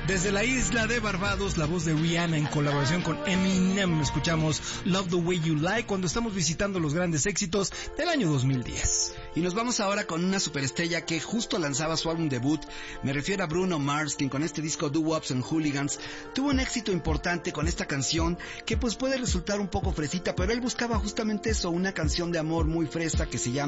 Desde la isla de Barbados, la voz de Rihanna en colaboración con Eminem. Escuchamos Love the Way You Lie cuando estamos visitando los grandes éxitos del año 2010. Y nos vamos ahora con una superestrella que justo lanzaba su álbum debut. Me refiero a Bruno Mars, quien con este disco Do Wops and Hooligans tuvo un éxito importante con esta canción que pues puede resultar un poco fresita, pero él buscaba justamente eso, una canción de amor muy fresa que se llama